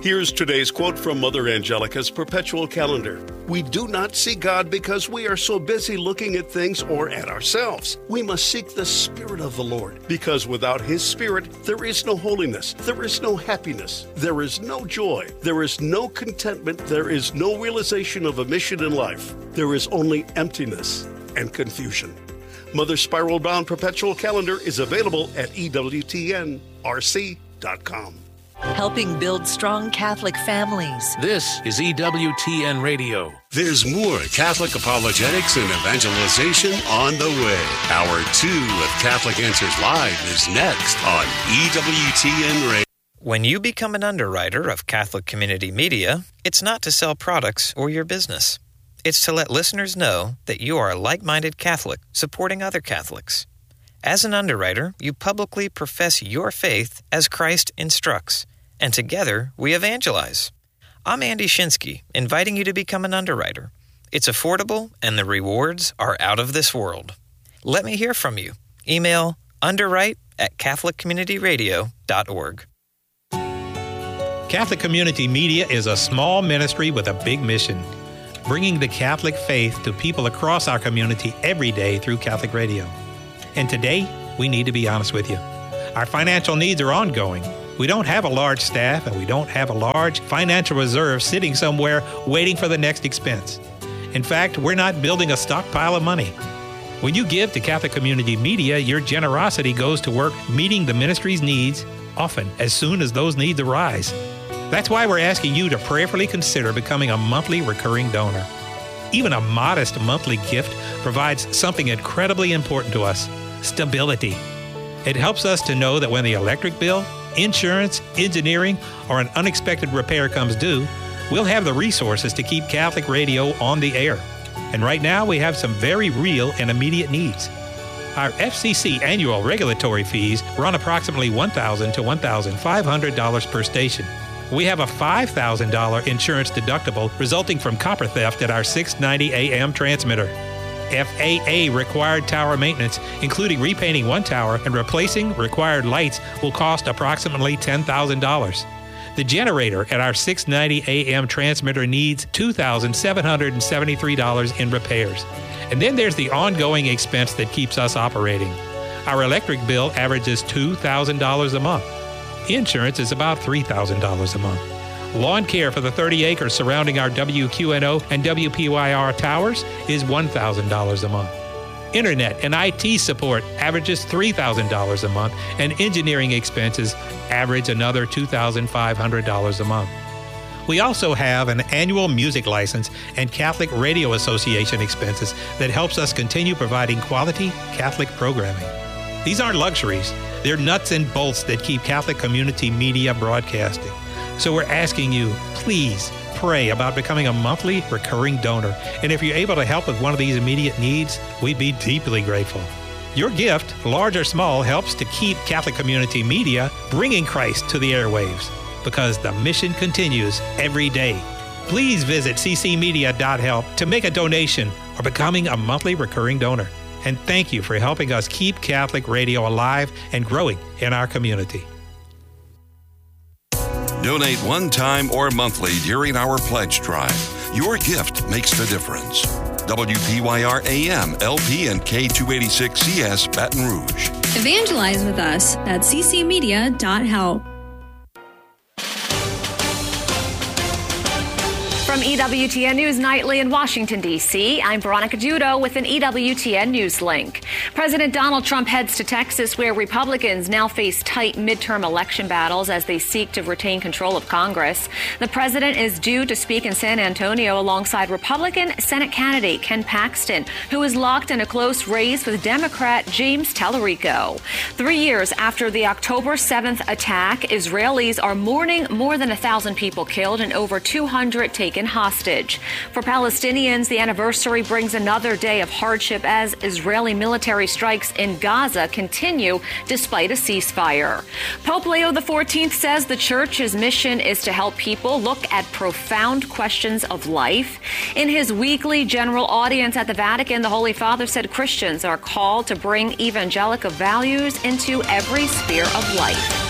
Here's today's quote from Mother Angelica's Perpetual Calendar. We do not see God because we are so busy looking at things or at ourselves. We must seek the Spirit of the Lord, because without His Spirit, there is no holiness, there is no happiness, there is no joy, there is no contentment, there is no realization of a mission in life. There is only emptiness and confusion. Mother's Spiral-Bound Perpetual Calendar is available at EWTNRC.com. Helping build strong Catholic families. This is EWTN Radio. There's more Catholic apologetics and evangelization on the way. Hour 2 of Catholic Answers Live is next on EWTN Radio. When you become an underwriter of Catholic Community Media, it's not to sell products or your business. It's to let listeners know that you are a like-minded Catholic supporting other Catholics. As an underwriter, you publicly profess your faith as Christ instructs, and together we evangelize. I'm Andy Shinsky, inviting you to become an underwriter. It's affordable, and the rewards are out of this world. Let me hear from you. Email underwrite@catholiccommunityradio.org. Catholic Community Media is a small ministry with a big mission, bringing the Catholic faith to people across our community every day through Catholic Radio. And today, we need to be honest with you. Our financial needs are ongoing. We don't have a large staff, and we don't have a large financial reserve sitting somewhere waiting for the next expense. In fact, we're not building a stockpile of money. When you give to Catholic Community Media, your generosity goes to work meeting the ministry's needs, often as soon as those needs arise. That's why we're asking you to prayerfully consider becoming a monthly recurring donor. Even a modest monthly gift provides something incredibly important to us: stability. It helps us to know that when the electric bill, insurance, engineering, or an unexpected repair comes due, we'll have the resources to keep Catholic Radio on the air. And right now, we have some very real and immediate needs. Our FCC annual regulatory fees run approximately $1,000 to $1,500 per station. We have a $5,000 insurance deductible resulting from copper theft at our 690 AM transmitter. FAA required tower maintenance, including repainting one tower and replacing required lights, will cost approximately $10,000. The generator at our 690 AM transmitter needs $2,773 in repairs. And then there's the ongoing expense that keeps us operating. Our electric bill averages $2,000 a month. Insurance is about $3,000 a month. Lawn care for the 30 acres surrounding our WQNO and WPYR towers is $1,000 a month. Internet and IT support averages $3,000 a month, and engineering expenses average another $2,500 a month. We also have an annual music license and Catholic Radio Association expenses that helps us continue providing quality Catholic programming. These aren't luxuries. They're nuts and bolts that keep Catholic Community Media broadcasting. So we're asking you, please pray about becoming a monthly recurring donor. And if you're able to help with one of these immediate needs, we'd be deeply grateful. Your gift, large or small, helps to keep Catholic Community Media bringing Christ to the airwaves, because the mission continues every day. Please visit ccmedia.help to make a donation or becoming a monthly recurring donor. And thank you for helping us keep Catholic Radio alive and growing in our community. Donate one time or monthly during our pledge drive. Your gift makes the difference. WPYR AM, LP, and K286CS Baton Rouge. Evangelize with us at ccmedia.help. From EWTN News Nightly in Washington, D.C., I'm Veronica Judo with an EWTN News link. President Donald Trump heads to Texas, where Republicans now face tight midterm election battles as they seek to retain control of Congress. The president is due to speak in San Antonio alongside Republican Senate candidate Ken Paxton, who is locked in a close race with Democrat James Tallarico. 3 years after the October 7th attack, Israelis are mourning more than 1,000 people killed and over 200 taken hostage. For Palestinians, the anniversary brings another day of hardship as Israeli military strikes in Gaza continue despite a ceasefire. Pope Leo XIV says the church's mission is to help people look at profound questions of life. In his weekly general audience at the Vatican, the Holy Father said Christians are called to bring evangelical values into every sphere of life.